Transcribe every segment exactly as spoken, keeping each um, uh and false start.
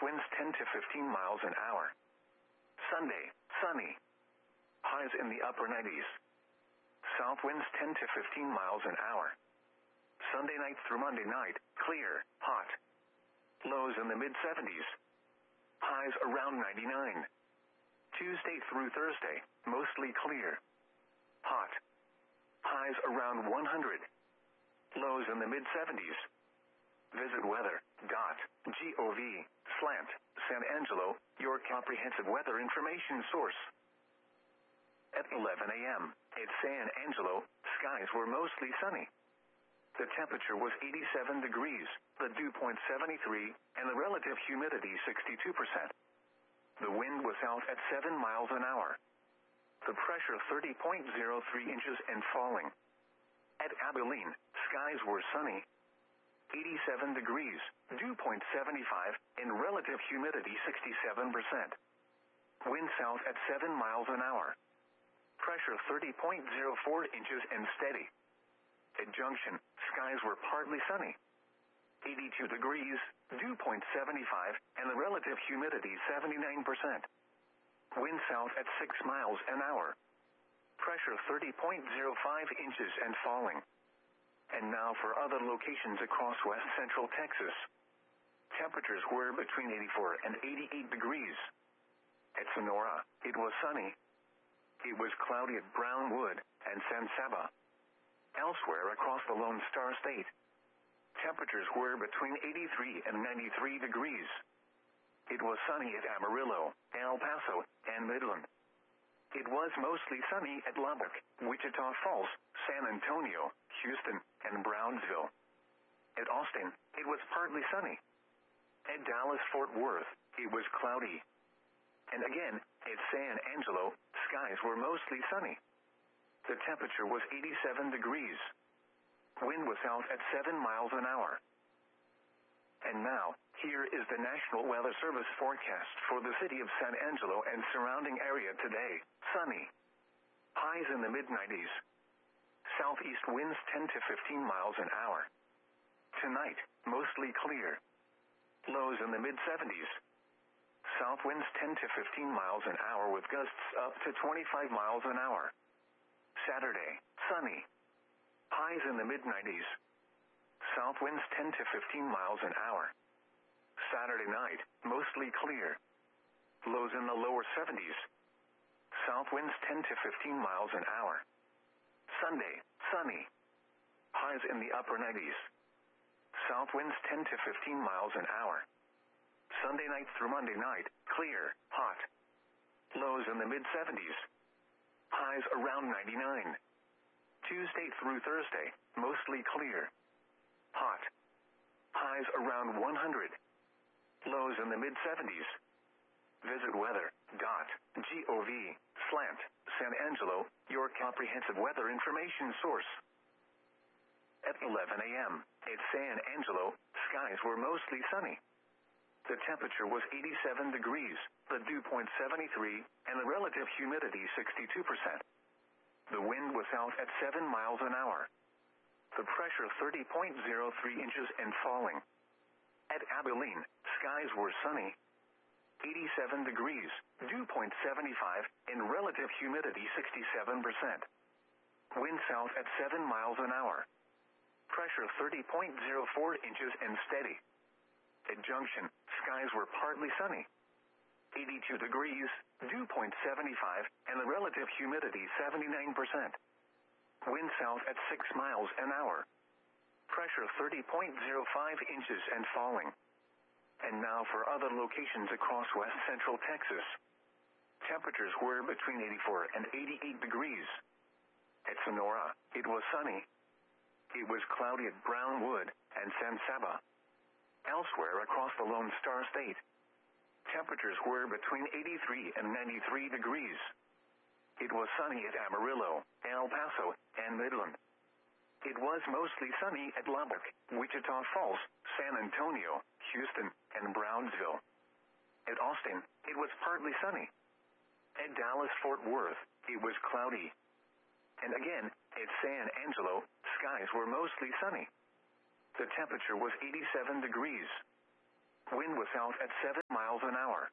winds ten to fifteen miles an hour. Sunday, sunny. Highs in the upper nineties. South winds ten to fifteen miles an hour. Sunday night through Monday night, clear, hot. Lows in the mid seventies. Highs around ninety-nine. Tuesday through Thursday, mostly clear. Hot. Highs around one hundred. Lows in the mid seventies. Visit weather dot gov slant San Angelo, your comprehensive weather information source. At eleven a.m. at San Angelo, skies were mostly sunny. The temperature was eighty-seven degrees, the dew point seventy-three, and the relative humidity sixty-two percent. The wind was out at seven miles an hour. The pressure thirty point zero three inches and falling. At Abilene, skies were sunny. eighty-seven degrees, dew point seventy-five, and relative humidity sixty-seven percent. Wind south at seven miles an hour. Pressure thirty point zero four inches and steady. At Junction, skies were partly sunny. eighty-two degrees, dew point seventy-five, and the relative humidity seventy-nine percent. Wind south at six miles an hour. Pressure thirty point zero five inches and falling. And now for other locations across west central Texas. Temperatures were between eighty-four and eighty-eight degrees. At Sonora, it was sunny. It was cloudy at Brownwood and San Saba. Elsewhere across the Lone Star State, temperatures were between eighty-three and ninety-three degrees. It was sunny at Amarillo, El Paso, and Midland. It was mostly sunny at Lubbock, Wichita Falls, San Antonio, Houston, and Brownsville. At Austin, it was partly sunny. At Dallas-Fort Worth, it was cloudy. And again, at San Angelo, skies were mostly sunny. The temperature was eighty-seven degrees. Wind was out at seven miles an hour. And now, here is the National Weather Service forecast for the city of San Angelo and surrounding area today. Sunny. Highs in the mid nineties. Southeast winds ten to fifteen miles an hour. Tonight, mostly clear. Lows in the mid seventies. South winds ten to fifteen miles an hour with gusts up to twenty-five miles an hour. Saturday, sunny. Highs in the mid nineties. South winds ten to fifteen miles an hour. Saturday night, mostly clear. Lows in the lower seventies. South winds ten to fifteen miles an hour. Sunday, sunny. Highs in the upper nineties. South winds ten to fifteen miles an hour. Sunday night through Monday night, clear, hot. Lows in the mid seventies. Highs around ninety-nine. Tuesday through Thursday, mostly clear. Hot. Highs around one hundred. Lows in the mid seventies. Visit weather dot gov slant San Angelo, your comprehensive weather information source. At eleven a.m. at San Angelo, skies were mostly sunny. The temperature was eighty-seven degrees, the dew point seventy-three, and the relative humidity sixty-two percent. The wind was out at seven miles an hour. The pressure thirty point zero three inches and falling. At Abilene, skies were sunny. eighty-seven degrees, dew point seventy-five, and relative humidity sixty-seven percent. Wind south at seven miles an hour. Pressure thirty point zero four inches and steady. At Junction, skies were partly sunny. eighty-two degrees, dew point seventy-five, and the relative humidity seventy-nine percent. Wind south at six miles an hour. Pressure thirty point zero five inches and falling. And now for other locations across west central Texas. Temperatures were between eighty-four and eighty-eight degrees. At Sonora, it was sunny. It was cloudy at Brownwood and San Saba. Elsewhere across the Lone Star State, temperatures were between eighty-three and ninety-three degrees. It was sunny at Amarillo, El Paso, and Midland. It was mostly sunny at Lubbock, Wichita Falls, San Antonio, Houston, and Brownsville. At Austin, it was partly sunny. At Dallas-Fort Worth, it was cloudy. And again, at San Angelo, skies were mostly sunny. The temperature was eighty-seven degrees. Wind was south at seven miles an hour.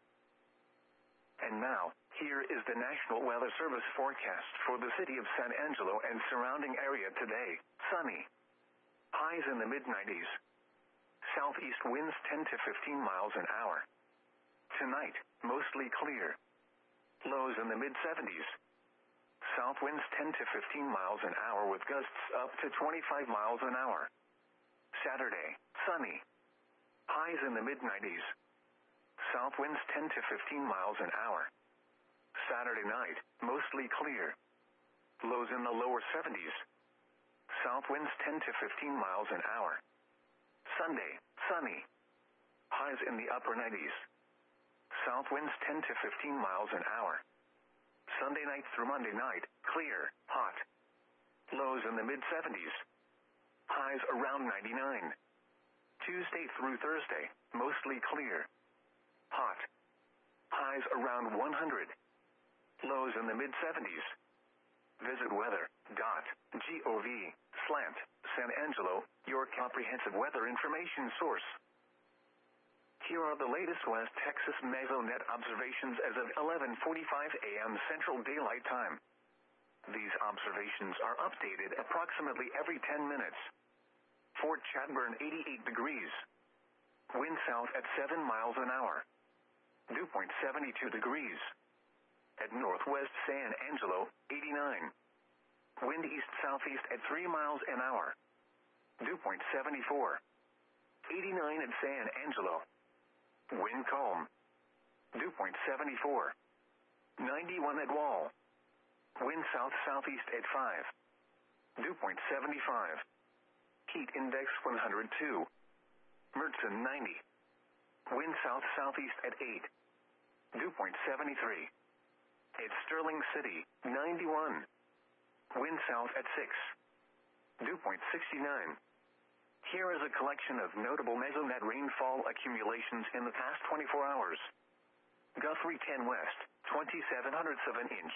And now, here is the National Weather Service forecast for the city of San Angelo and surrounding area today. Sunny. Highs in the mid nineties. Southeast winds ten to fifteen miles an hour. Tonight, mostly clear. Lows in the mid seventies. South winds ten to fifteen miles an hour with gusts up to twenty-five miles an hour. Saturday, sunny. Highs in the mid nineties. South winds ten to fifteen miles an hour. Saturday night, mostly clear. Lows in the lower seventies. South winds ten to fifteen miles an hour. Sunday, sunny. Highs in the upper nineties. South winds ten to fifteen miles an hour. Sunday night through Monday night, clear, hot. Lows in the mid seventies. Highs around ninety-nine. Tuesday through Thursday, mostly clear. Hot. Highs around one hundred. Lows in the mid seventies. Visit weather dot gov slash San Angelo, your comprehensive weather information source. Here are the latest West Texas Mesonet observations as of eleven forty-five a m Central Daylight Time. These observations are updated approximately every ten minutes. Fort Chadbourne eighty-eight degrees. Wind south at seven miles an hour. Dew point seventy-two degrees. At Northwest San Angelo, eighty-nine. Wind east-southeast at three miles an hour. Dew point seventy-four. eighty-nine at San Angelo. Wind calm. Dew point seventy-four. ninety-one at Wall. Wind south-southeast at five. Dew point seventy-five. Heat index one hundred two. Mertzen ninety. Wind south-southeast at eight. Dew point seventy-three. At Sterling City, ninety-one. Wind south at six. Dew point sixty-nine. Here is a collection of notable Mesonet rainfall accumulations in the past twenty-four hours. Guthrie ten West, twenty-seven hundredths of an inch.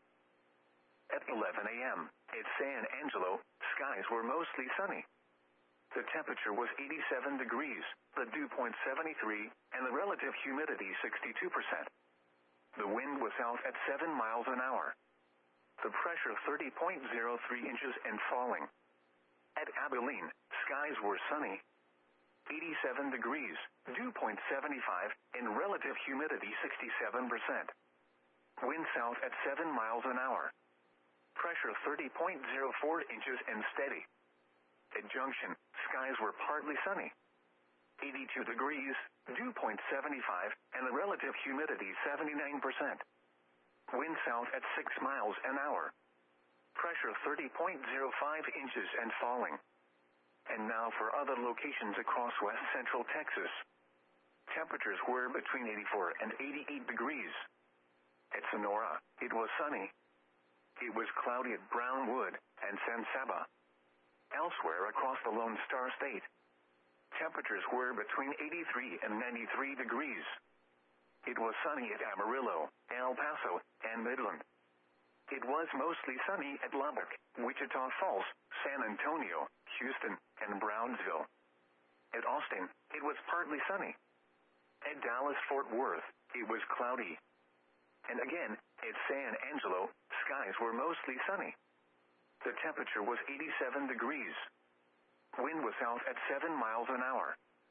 At eleven a m, at San Angelo, skies were mostly sunny. The temperature was eighty-seven degrees, the dew point seventy-three, and the relative humidity sixty-two percent. The wind was south at seven miles an hour. The pressure thirty point zero three inches and falling. At Abilene, skies were sunny. eighty-seven degrees, dew point seventy-five, and relative humidity sixty-seven percent. Wind south at seven miles an hour. Pressure thirty point zero four inches and steady. At Junction, skies were partly sunny. eighty-two degrees, dew point seventy-five, and the relative humidity seventy-nine percent. Wind south at six miles an hour. Pressure thirty point zero five inches and falling. And now for other locations across west central Texas. Temperatures were between eighty-four and eighty-eight degrees. At Sonora, it was sunny. It was cloudy at Brownwood and San Saba. Elsewhere across the Lone Star State, temperatures were between eighty-three and ninety-three degrees. It was sunny at Amarillo, El Paso, and Midland. It was mostly sunny at Lubbock, Wichita Falls, San Antonio, Houston, and Brownsville. At Austin, it was partly sunny. At Dallas-Fort Worth, it was cloudy. And again, at San Angelo, skies were mostly sunny. The temperature was eighty-seven degrees. Wind was south at seven miles an hour.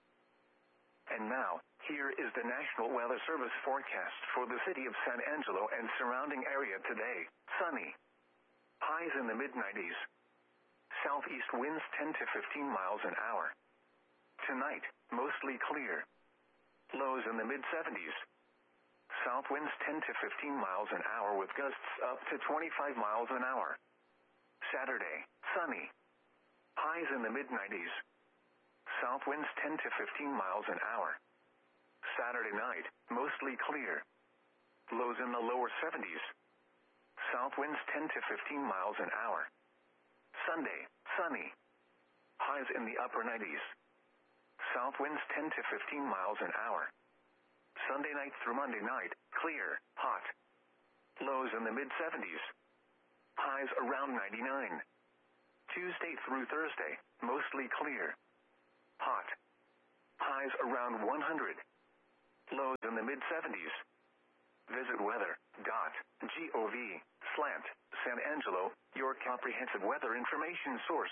And now, here is the National Weather Service forecast for the city of San Angelo and surrounding area today. Sunny. Highs in the mid nineties. Southeast winds ten to fifteen miles an hour. Tonight, mostly clear. Lows in the mid seventies. South winds ten to fifteen miles an hour with gusts up to twenty-five miles an hour. Saturday, sunny. Highs in the mid nineties. South winds ten to fifteen miles an hour. Saturday night, mostly clear. Lows in the lower seventies. South winds ten to fifteen miles an hour. Sunday, sunny. Highs in the upper nineties. South winds ten to fifteen miles an hour. Sunday night through Monday night, clear, hot. Lows in the mid seventies. Highs around ninety-nine. Tuesday through Thursday, mostly clear. Hot. highs around one hundred. Lows in the mid seventies. Visit weather.gov slant San Angelo, your comprehensive weather information source.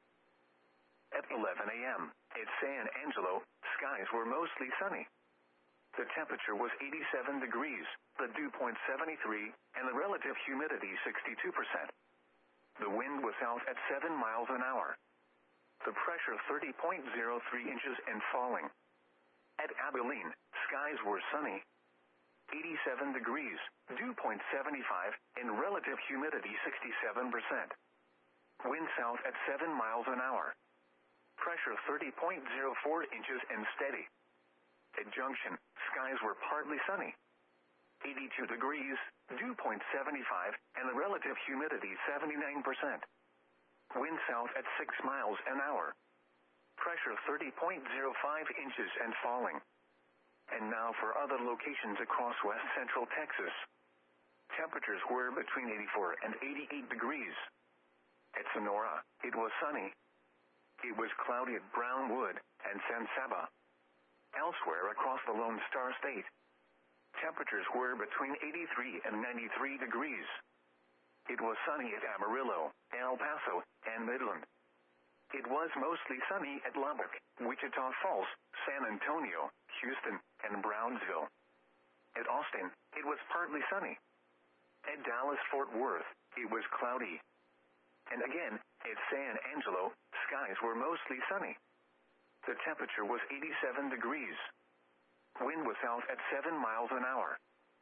At eleven a m at San Angelo, skies were mostly sunny. The temperature was eighty-seven degrees, the dew point seventy-three, and the relative humidity sixty-two percent. The wind was south at seven miles an hour. The pressure thirty point zero three inches and falling. At Abilene, skies were sunny. eighty-seven degrees, dew point seventy-five, and relative humidity sixty-seven percent. Wind south at seven miles an hour. Pressure thirty point zero four inches and steady. At Junction, skies were partly sunny. eighty-two degrees, dew point seventy-five, and the relative humidity seventy-nine percent. Wind south at six miles an hour. Pressure thirty point zero five inches and falling. And now for other locations across west central Texas. Temperatures were between eighty-four and eighty-eight degrees. At Sonora, it was sunny. It was cloudy at Brownwood and San Saba. Elsewhere across the Lone Star State, temperatures were between eighty-three and ninety-three degrees. It was sunny at Amarillo, El Paso, and Midland. It was mostly sunny at Lubbock, Wichita Falls, San Antonio, Houston, and Brownsville. At Austin, it was partly sunny. At Dallas-Fort Worth, it was cloudy. And again, at San Angelo, skies were mostly sunny. The temperature was eighty-seven degrees. Wind was south at seven miles an hour.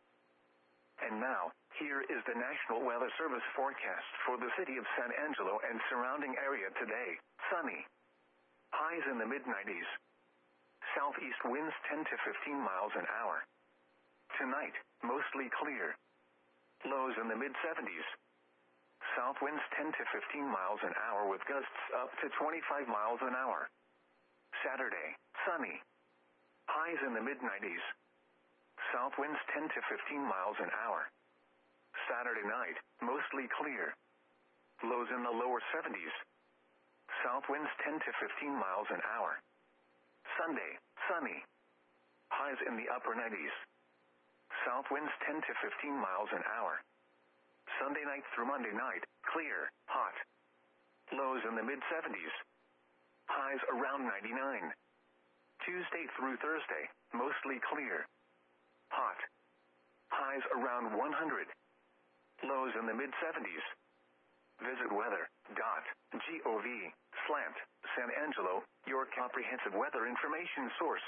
And now, here is the National Weather Service forecast for the city of San Angelo and surrounding area today. Sunny. Highs in the mid nineties. Southeast winds ten to fifteen miles an hour. Tonight, mostly clear. Lows in the mid seventies. South winds ten to fifteen miles an hour with gusts up to twenty-five miles an hour. Saturday, sunny. Highs in the mid nineties. South winds ten to fifteen miles an hour. Saturday night, mostly clear. Lows in the lower seventies. South winds ten to fifteen miles an hour. Sunday, sunny. Highs in the upper nineties. South winds ten to fifteen miles an hour. Sunday night through Monday night, clear, hot. Lows in the mid seventies. Highs around ninety-nine. Tuesday through Thursday, mostly clear. Hot. Highs around one hundred. Lows in the mid seventies. Visit weather.gov slant San Angelo, your comprehensive weather information source.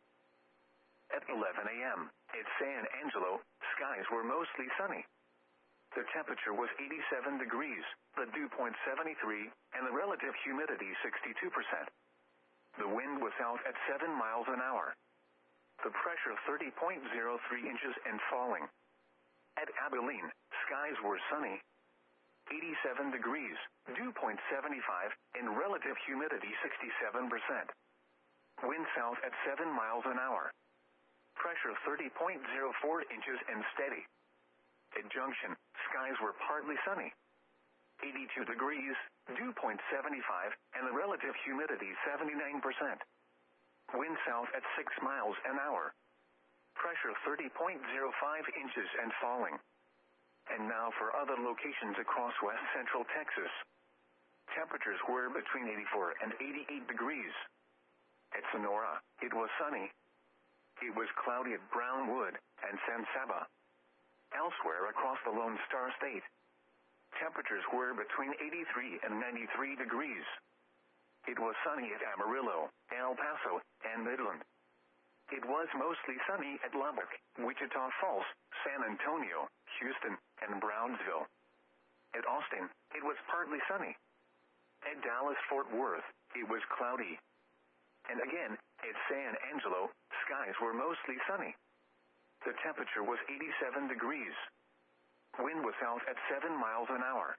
At eleven a m at San Angelo, skies were mostly sunny. The temperature was eighty-seven degrees, the dew point seventy-three, and the relative humidity sixty-two percent. The wind was south at seven miles an hour. The pressure thirty point zero three inches and falling. At Abilene, skies were sunny. eighty-seven degrees, dew point seventy-five, and relative humidity sixty-seven percent. Wind south at seven miles an hour. Pressure thirty point zero four inches and steady. At Junction, skies were partly sunny. eighty-two degrees, dew point seventy-five, and the relative humidity seventy-nine percent. Wind south at six miles an hour. Pressure thirty point zero five inches and falling. And now for other locations across west central Texas. Temperatures were between eighty-four and eighty-eight degrees. At Sonora, it was sunny. It was cloudy at Brownwood and San Saba. Elsewhere across the Lone Star State, temperatures were between eighty-three and ninety-three degrees. It was sunny at Amarillo, El Paso, and Midland. It was mostly sunny at Lubbock, Wichita Falls, San Antonio, Houston, and Brownsville. At Austin, it was partly sunny. At Dallas-Fort Worth, it was cloudy. And again, at San Angelo, skies were mostly sunny. The temperature was eighty-seven degrees. Wind was south at seven miles an hour.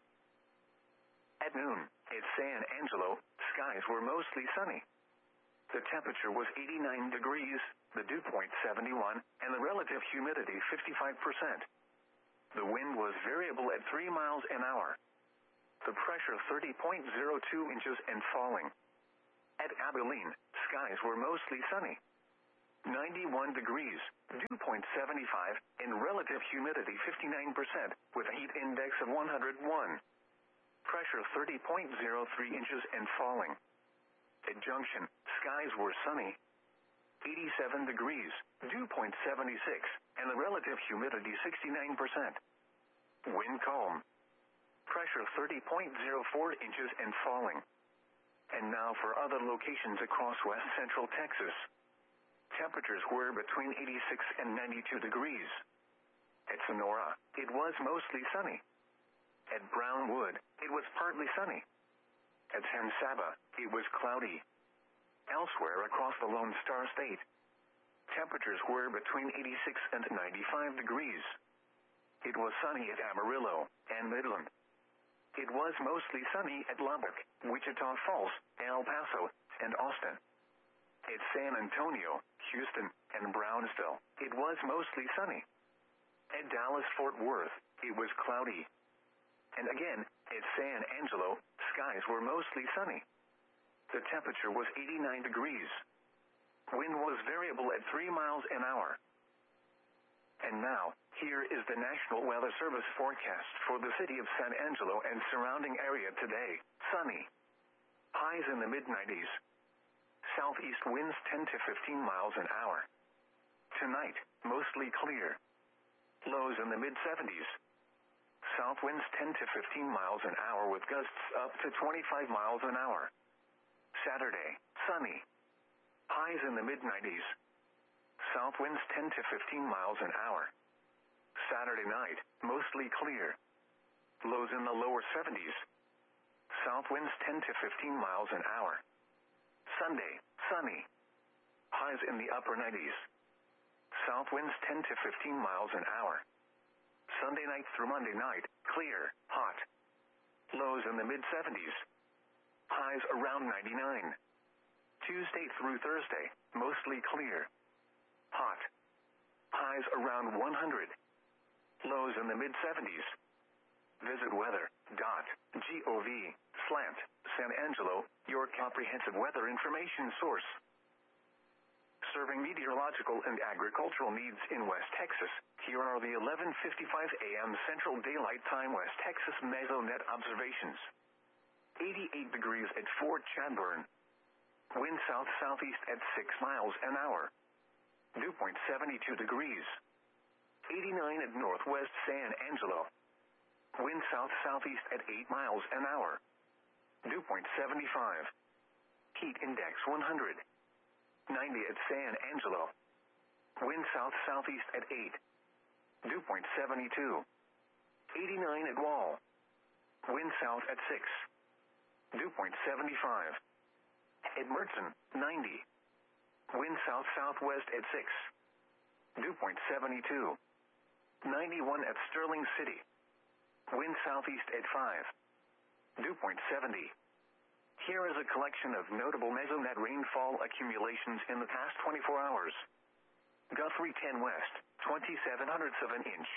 At noon, at San Angelo, skies were mostly sunny. The temperature was eighty-nine degrees, the dew point seventy-one, and the relative humidity fifty-five percent. The wind was variable at three miles an hour. The pressure thirty point zero two inches and falling. At Abilene, skies were mostly sunny. ninety-one degrees, dew point seventy-five, and relative humidity fifty-nine percent, with a heat index of one hundred one. Pressure thirty point zero three inches and falling. At Junction, skies were sunny. eighty-seven degrees, dew point seventy-six, and the relative humidity sixty-nine percent. Wind calm. Pressure thirty point zero four inches and falling. And now for other locations across west central Texas. Temperatures were between eighty-six and ninety-two degrees. At Sonora, it was mostly sunny. At Brownwood, it was partly sunny. At San Saba, it was cloudy. Elsewhere across the Lone Star State, temperatures were between eighty-six and ninety-five degrees. It was sunny at Amarillo and Midland. It was mostly sunny at Lubbock, Wichita Falls, El Paso, and Austin. At San Antonio, Houston, and Brownsville, it was mostly sunny. At Dallas-Fort Worth, it was cloudy. And again, at San Angelo, skies were mostly sunny. The temperature was eighty-nine degrees. Wind was variable at three miles an hour. And now, here is the National Weather Service forecast for the city of San Angelo and surrounding area today. Sunny. Highs in the mid nineties. Southeast winds ten to fifteen miles an hour. Tonight, mostly clear. Lows in the mid seventies. South winds ten to fifteen miles an hour with gusts up to twenty-five miles an hour. Saturday, sunny. Highs in the mid nineties. South winds ten to fifteen miles an hour. Saturday night, mostly clear. Lows in the lower seventies. South winds ten to fifteen miles an hour. Sunday, sunny. Highs in the upper nineties. South winds ten to fifteen miles an hour. Sunday night through Monday night, clear, hot. Lows in the mid seventies. Highs around ninety-nine. Tuesday through Thursday, mostly clear. Hot. Highs around one hundred. Lows in the mid seventies. Visit weather dot gov slant San Angelo, your comprehensive weather information source. Serving meteorological and agricultural needs in West Texas, here are the eleven fifty-five a m Central Daylight Time West Texas Mesonet observations. eighty-eight degrees at Fort Chadbourne. Wind south-southeast at six miles an hour. Dew point seventy-two degrees. eighty-nine at Northwest San Angelo. Wind south-southeast at eight miles an hour. Dew point seventy-five. Heat index one hundred. ninety at San Angelo. Wind south-southeast at eight. Dew point seventy-two. eighty-nine at Wall. Wind south at six. Dew point seventy-five. At Mertzen, ninety. Wind south-southwest at six. Dew point seventy-two. ninety-one at Sterling City. Wind southeast at five. Dew point seventy. Here is a collection of notable Mesonet rainfall accumulations in the past twenty-four hours. Guthrie ten West, twenty-seven hundredths of an inch.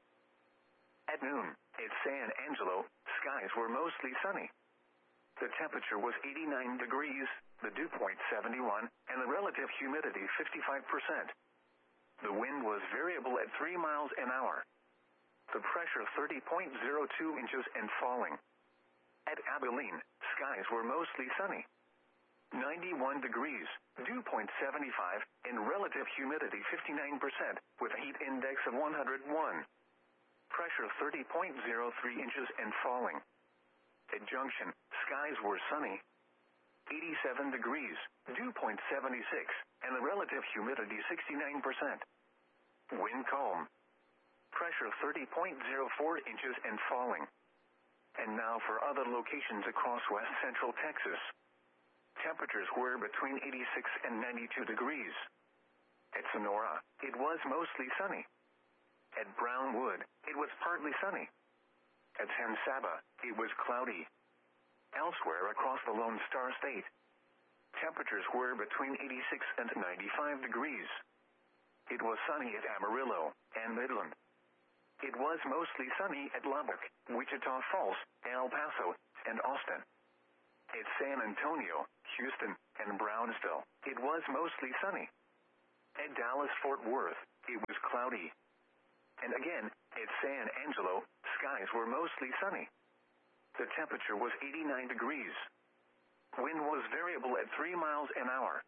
At noon, at San Angelo, skies were mostly sunny. The temperature was eighty-nine degrees, the dew point seventy-one, and the relative humidity fifty-five percent. The wind was variable at three miles an hour. The pressure thirty point zero two inches and falling. At Abilene, skies were mostly sunny. ninety-one degrees, dew point seventy-five, and relative humidity fifty-nine percent, with a heat index of one hundred one. Pressure thirty point zero three inches and falling. At Junction, skies were sunny. eighty-seven degrees, dew point seventy-six, and the relative humidity sixty-nine percent. Wind calm. Pressure thirty point zero four inches and falling. And now for other locations across west central Texas. Temperatures were between eighty-six and ninety-two degrees. At Sonora, it was mostly sunny. At Brownwood, it was partly sunny. At San Saba, it was cloudy. Elsewhere across the Lone Star State, temperatures were between eighty-six and ninety-five degrees. It was sunny at Amarillo and Midland. It was mostly sunny at Lubbock, Wichita Falls, El Paso, and Austin. At San Antonio, Houston, and Brownsville, it was mostly sunny. At Dallas-Fort Worth, it was cloudy. And again, at San Angelo, skies were mostly sunny. The temperature was eighty-nine degrees. Wind was variable at three miles an hour.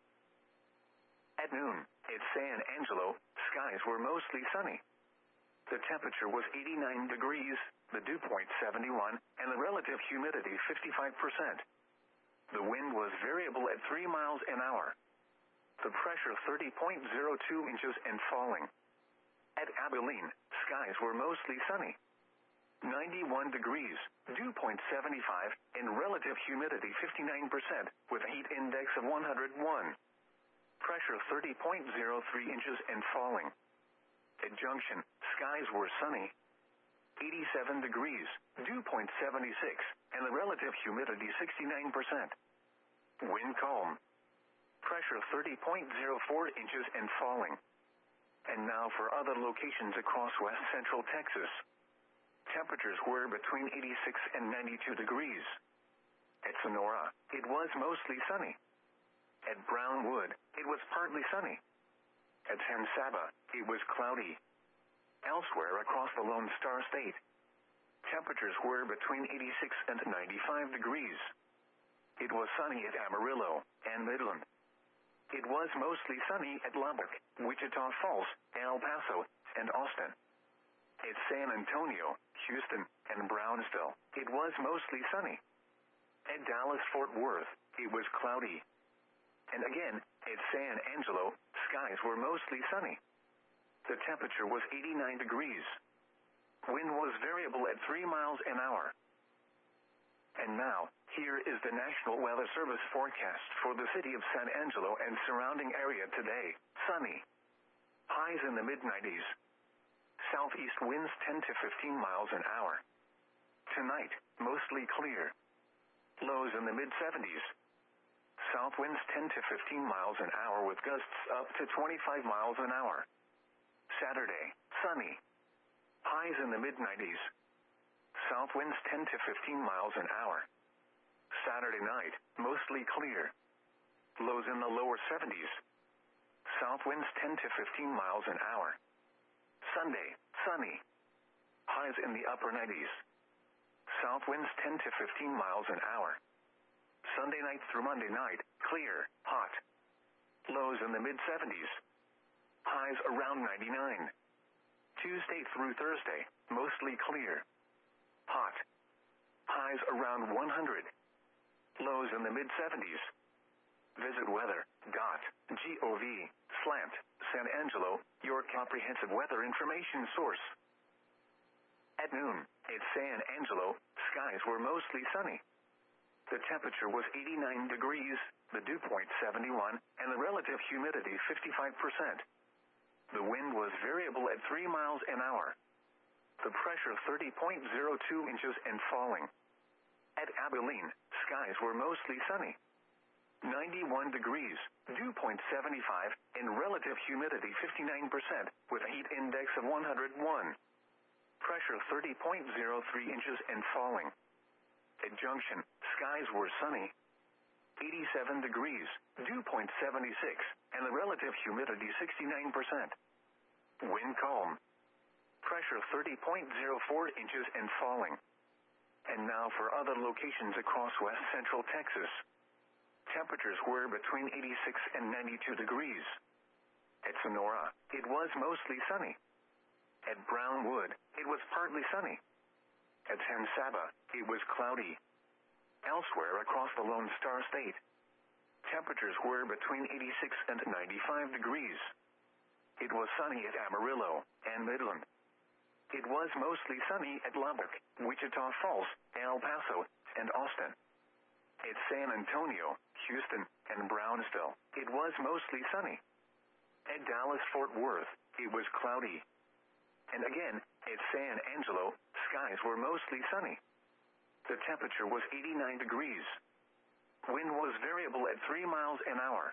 At noon, at San Angelo, skies were mostly sunny. The temperature was eighty-nine degrees, the dew point seventy-one, and the relative humidity fifty-five percent. The wind was variable at three miles an hour. The pressure thirty point zero two inches and falling. At Abilene, skies were mostly sunny. ninety-one degrees, dew point seventy-five, and relative humidity fifty-nine percent, with a heat index of one hundred one. Pressure thirty point zero three inches and falling. At Junction, skies were sunny. eighty-seven degrees, dew point seventy-six, and the relative humidity sixty-nine percent. Wind calm. Pressure thirty point zero four inches and falling. And now for other locations across west central Texas. Temperatures were between eighty-six and ninety-two degrees. At Sonora, it was mostly sunny. At Brownwood, it was partly sunny. At San Saba, it was cloudy. Elsewhere across the Lone Star State, temperatures were between eighty-six and ninety-five degrees. It was sunny at Amarillo and Midland. It was mostly sunny at Lubbock, Wichita Falls, El Paso, and Austin. At San Antonio, Houston, and Brownsville, it was mostly sunny. At Dallas-Fort Worth, it was cloudy. And again, at San Angelo, skies were mostly sunny. The temperature was eighty-nine degrees. Wind was variable at three miles an hour. And now, here is the National Weather Service forecast for the city of San Angelo and surrounding area today. Sunny. Highs in the mid nineties. Southeast winds ten to fifteen miles an hour. Tonight, mostly clear. Lows in the mid seventies. South winds ten to fifteen miles an hour with gusts up to twenty-five miles an hour. Saturday, sunny. Highs in the mid nineties. South winds ten to fifteen miles an hour. Saturday night, mostly clear. Lows in the lower seventies. South winds ten to fifteen miles an hour. Sunday, sunny. Highs in the upper nineties. South winds ten to fifteen miles an hour. Sunday night through Monday night, clear, hot. Lows in the mid seventies. Highs around ninety-nine. Tuesday through Thursday, mostly clear. Hot. Highs around one hundred. Lows in the mid seventies. Visit weather dot gov slash San Angelo, your comprehensive weather information source. At noon, at San Angelo, skies were mostly sunny. The temperature was eighty-nine degrees, the dew point seventy-one, and the relative humidity fifty-five percent. The wind was variable at three miles an hour. The pressure thirty point zero two inches and falling. At Abilene, skies were mostly sunny. ninety-one degrees, dew point seventy-five, and relative humidity fifty-nine percent, with a heat index of one hundred one. Pressure thirty point zero three inches and falling. At Junction, skies were sunny. eighty-seven degrees, dew point seventy-six, and the relative humidity sixty-nine percent. Wind calm. Pressure thirty point zero four inches and falling. And now for other locations across west central Texas. Temperatures were between eighty-six and ninety-two degrees. At Sonora, it was mostly sunny. At Brownwood, it was partly sunny. At San Saba, it was cloudy. Elsewhere across the Lone Star State, temperatures were between eighty-six and ninety-five degrees. It was sunny at Amarillo and Midland. It was mostly sunny at Lubbock, Wichita Falls, El Paso, and Austin. At San Antonio, Houston, and Brownsville, it was mostly sunny. At Dallas-Fort Worth, it was cloudy. And again, at San Angelo, skies were mostly sunny. The temperature was eighty-nine degrees. Wind was variable at three miles an hour.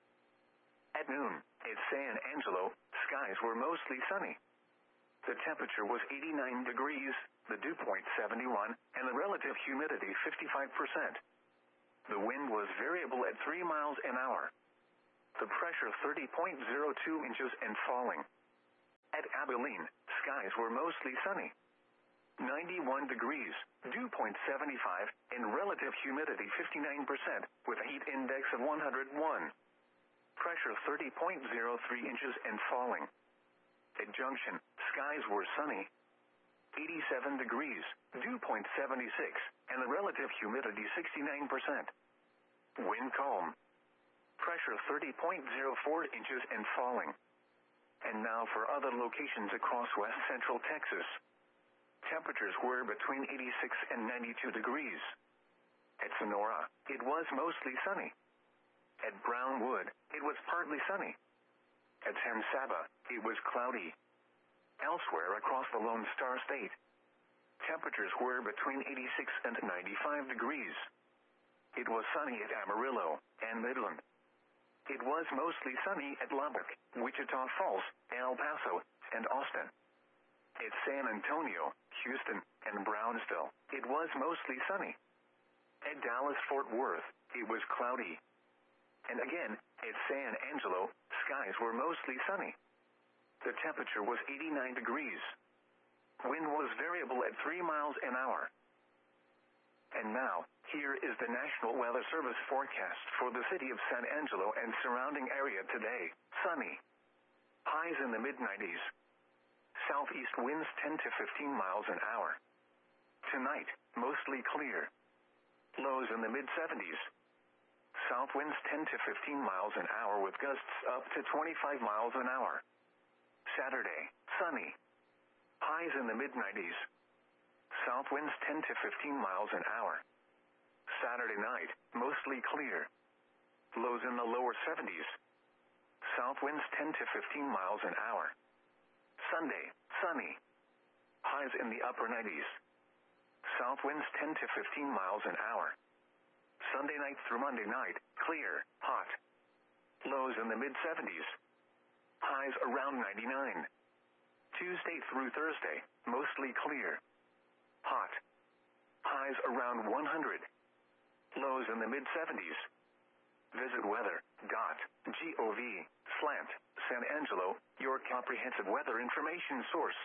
At noon, at San Angelo, skies were mostly sunny. The temperature was eighty-nine degrees, the dew point seventy-one, and the relative humidity fifty-five percent. The wind was variable at three miles an hour. The pressure thirty point zero two inches and falling. At Abilene, skies were mostly sunny. ninety-one degrees, dew point seven five, and relative humidity fifty-nine percent, with a heat index of one hundred one. Pressure thirty point zero three inches and falling. At Junction, skies were sunny. eighty-seven degrees, dew point seven six, and the relative humidity sixty-nine percent. Wind calm. Pressure thirty point zero four inches and falling. And now for other locations across west central Texas. Temperatures were between eighty-six and ninety-two degrees. At Sonora, it was mostly sunny. At Brownwood, it was partly sunny. At San Saba, it was cloudy. Elsewhere across the Lone Star State, temperatures were between eighty-six and ninety-five degrees. It was sunny at Amarillo and Midland. It was mostly sunny at Lubbock, Wichita Falls, El Paso, and Austin. At San Antonio, Houston, and Brownsville, it was mostly sunny. At Dallas-Fort Worth, it was cloudy. And again, at San Angelo, skies were mostly sunny. The temperature was eighty-nine degrees. Wind was variable at three miles an hour. And now, here is the National Weather Service forecast for the city of San Angelo and surrounding area today. Sunny. Highs in the mid nineties. Southeast winds ten to fifteen miles an hour. Tonight, mostly clear. Lows in the mid seventies. South winds ten to fifteen miles an hour with gusts up to twenty-five miles an hour. Saturday, sunny. Highs in the mid nineties. South winds ten to fifteen miles an hour. Saturday night, mostly clear. Lows in the lower seventies. South winds ten to fifteen miles an hour. Sunday, sunny. Highs in the upper nineties. South winds ten to fifteen miles an hour. Sunday night through Monday night, clear, hot. Lows in the mid seventies. Highs around ninety-nine. Tuesday through Thursday, mostly clear. Hot. Highs around one hundred. Lows in the mid seventies. Visit weather dot gov slant San Angelo, your comprehensive weather information source.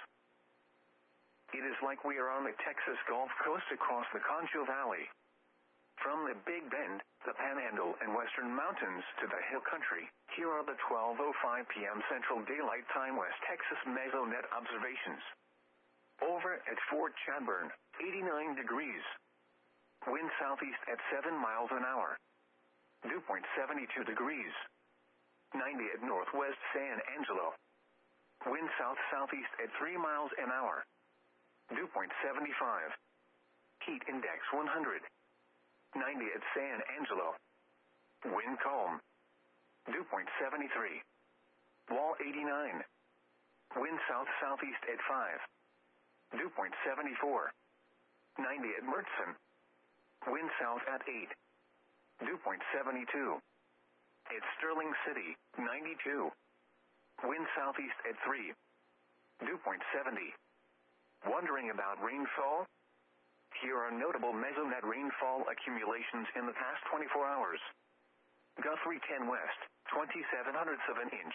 It is like we are on the Texas Gulf Coast across the Concho Valley. From the Big Bend, the Panhandle, and Western Mountains to the Hill Country, here are the twelve oh five p.m. Central Daylight Time West Texas Mesonet observations. Over at Fort Chadbourne, eighty-nine degrees. Wind southeast at seven miles an hour. Dew point seventy-two degrees. ninety at northwest San Angelo. Wind south-southeast at three miles an hour. Dew point seventy-five. Heat index one hundred. ninety at San Angelo. Wind calm. Dew point seventy-three. Wall eighty-nine. Wind south-southeast at five. Dew point seventy-four. ninety at Mertzon. Wind south at eight. Dew point seventy-two. At Sterling City, ninety-two. Wind southeast at three. Dew point seventy. Wondering about rainfall? Here are notable Mesonet rainfall accumulations in the past twenty-four hours. Guthrie ten West, twenty-seven hundredths of an inch.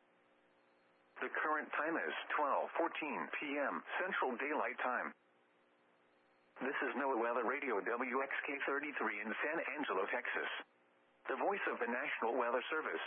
The current time is twelve fourteen p.m. Central Daylight Time. This is NOAA Weather Radio W X K thirty-three in San Angelo, Texas. The voice of the National Weather Service.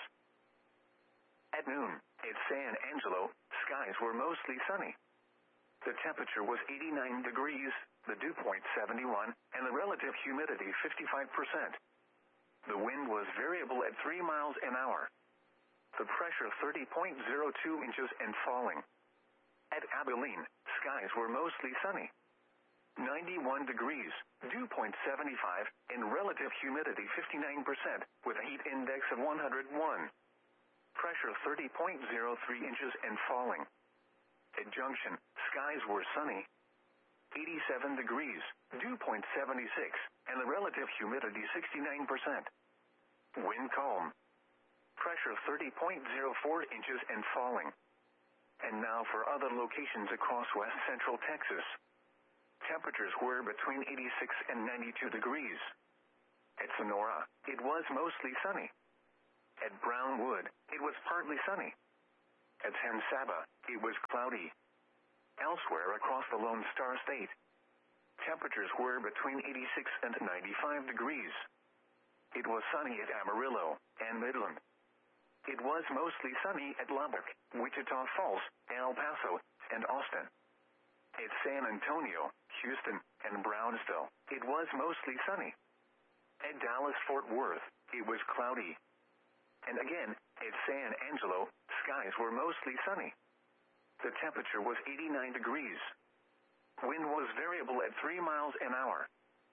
At noon, at San Angelo, skies were mostly sunny. The temperature was eighty-nine degrees, the dew point seventy-one, and the relative humidity fifty-five percent. The wind was variable at three miles an hour. The pressure thirty point zero two inches and falling. At Abilene, skies were mostly sunny. ninety-one degrees, dew point seventy-five, and relative humidity fifty-nine percent, with a heat index of one hundred one. Pressure thirty point zero three inches and falling. At Junction, skies were sunny. eighty-seven degrees, dew point seventy-six, and the relative humidity sixty-nine percent. Wind calm. Pressure thirty point zero four inches and falling. And now for other locations across west central Texas. Temperatures were between eighty-six and ninety-two degrees. At Sonora, it was mostly sunny. At Brownwood, it was partly sunny. At San Saba, it was cloudy. Elsewhere across the Lone Star State, temperatures were between eighty-six and ninety-five degrees. It was sunny at Amarillo and Midland. It was mostly sunny at Lubbock, Wichita Falls, El Paso, and Austin. At San Antonio, Houston, and Brownsville, it was mostly sunny. At Dallas-Fort Worth, it was cloudy. And again, at San Angelo, skies were mostly sunny. The temperature was eighty-nine degrees. Wind was variable at three miles an hour.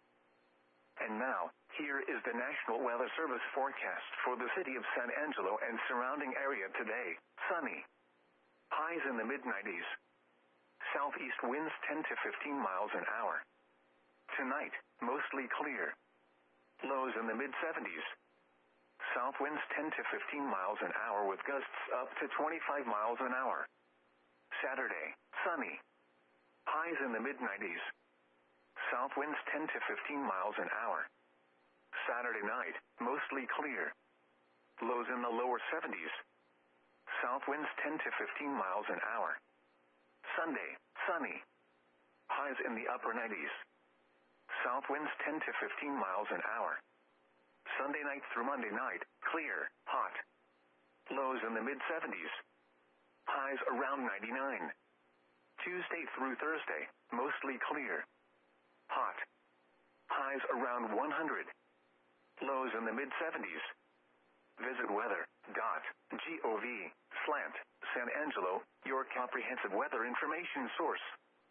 And now, here is the National Weather Service forecast for the city of San Angelo and surrounding area today. Sunny. Highs in the mid nineties. Southeast winds ten to fifteen miles an hour. Tonight, mostly clear. Lows in the mid seventies. South winds ten to fifteen miles an hour with gusts up to twenty-five miles an hour. Saturday, sunny. Highs in the mid nineties. South winds ten to fifteen miles an hour. Saturday night, mostly clear. Lows in the lower seventies. South winds ten to fifteen miles an hour. Sunday, sunny. Highs in the upper nineties. South winds ten to fifteen miles an hour. Sunday night through Monday night, clear, hot. Lows in the mid seventies. Highs around ninety-nine. Tuesday through Thursday, mostly clear. Hot. Highs around one hundred. Lows in the mid seventies. Visit weather dot gov slant San Angelo, your comprehensive weather information source.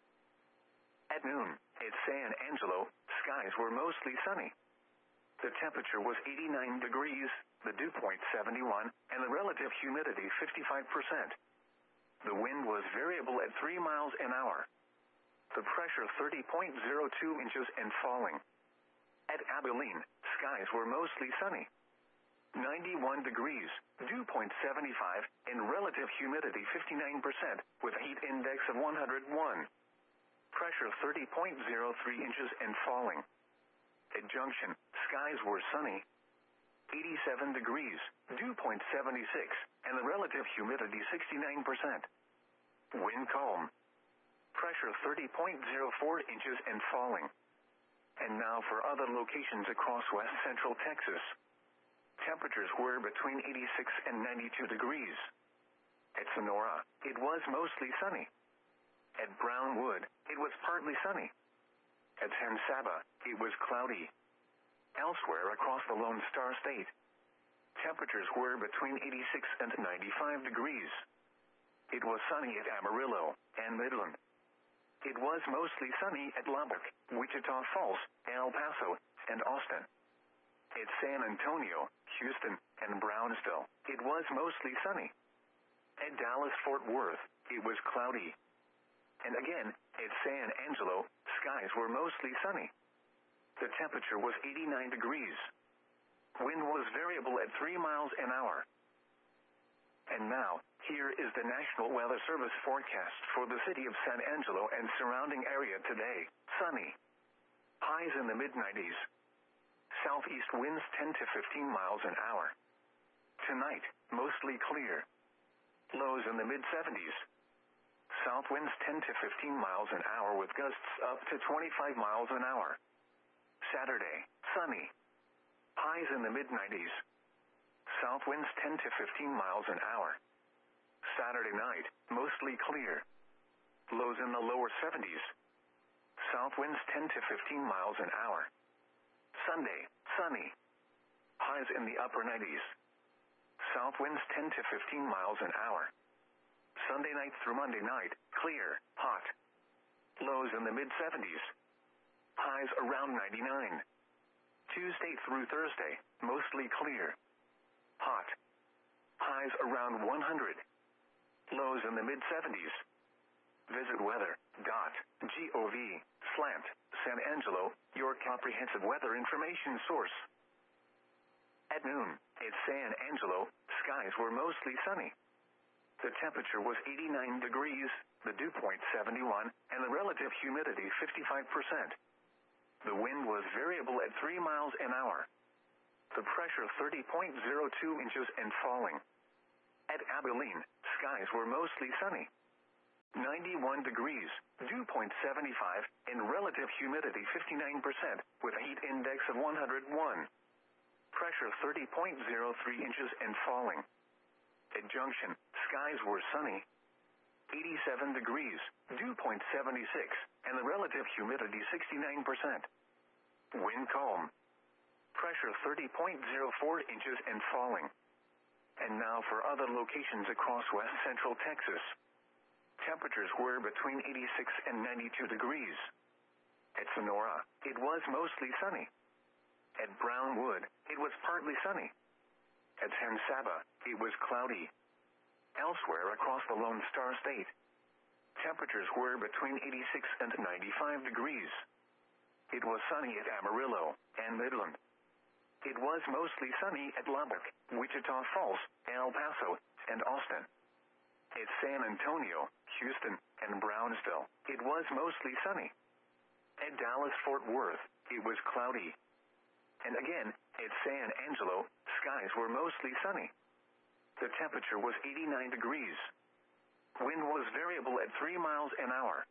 At noon, at San Angelo, skies were mostly sunny. The temperature was eighty-nine degrees, the dew point seventy-one, and the relative humidity fifty-five percent. The wind was variable at three miles an hour. The pressure thirty point zero two inches and falling. At Abilene, skies were mostly sunny. ninety-one degrees, dew point seventy-five, and relative humidity fifty-nine percent, with a heat index of one hundred one. Pressure thirty point zero three inches and falling. At Junction, skies were sunny. eighty-seven degrees, dew point seventy-six, and the relative humidity sixty-nine percent. Wind calm. Pressure thirty point zero four inches and falling. And now for other locations across west central Texas. Temperatures were between eighty-six and ninety-two degrees. At Sonora, it was mostly sunny. At Brownwood, it was partly sunny. At San Saba, it was cloudy. Elsewhere across the Lone Star State, temperatures were between eighty-six and ninety-five degrees. It was sunny at Amarillo and Midland. It was mostly sunny at Lubbock, Wichita Falls, El Paso, and Austin. At San Antonio, Houston, and Brownsville, it was mostly sunny. At Dallas-Fort Worth, it was cloudy. And again, at San Angelo, skies were mostly sunny. The temperature was eighty-nine degrees. Wind was variable at three miles an hour. And now, here is the National Weather Service forecast for the city of San Angelo and surrounding area today. Sunny. Highs in the mid nineties. Southeast winds ten to fifteen miles an hour. Tonight, mostly clear. Lows in the mid seventies. South winds ten to fifteen miles an hour with gusts up to twenty-five miles an hour. Saturday, sunny. Highs in the mid nineties. South winds ten to fifteen miles an hour. Saturday night, mostly clear. Lows in the lower seventies. South winds ten to fifteen miles an hour. Sunday, sunny. Highs in the upper nineties. South winds ten to fifteen miles an hour. Sunday night through Monday night, clear, hot. Lows in the mid seventies. Highs around ninety-nine. Tuesday through Thursday, mostly clear. Hot. Highs around one hundred. Lows in the mid seventies. Visit weather dot gov slant San Angelo, your comprehensive weather information source. At noon, at San Angelo, skies were mostly sunny. The temperature was eighty-nine degrees, the dew point seventy-one, and the relative humidity fifty-five percent. The wind was variable at three miles an hour. The pressure thirty point zero two inches and falling. At Abilene, skies were mostly sunny. ninety-one degrees, dew point seven five, and relative humidity fifty-nine percent, with a heat index of one hundred one. Pressure thirty point zero three inches and falling. At Junction, skies were sunny. eighty-seven degrees, dew point seven six, and the relative humidity sixty-nine percent. Wind calm. Pressure thirty point zero four inches and falling. And now for other locations across west central Texas. Temperatures were between eighty-six and ninety-two degrees. At Sonora, it was mostly sunny. At Brownwood, it was partly sunny. At San Saba, it was cloudy. Elsewhere across the Lone Star State, temperatures were between eighty-six and ninety-five degrees. It was sunny at Amarillo and Midland. It was mostly sunny at Lubbock, Wichita Falls, El Paso, and Austin. At San Antonio, Houston, and Brownsville, it was mostly sunny. At Dallas-Fort Worth, it was cloudy. And again, at San Angelo, skies were mostly sunny. The temperature was eighty-nine degrees. Wind was variable at three miles an hour.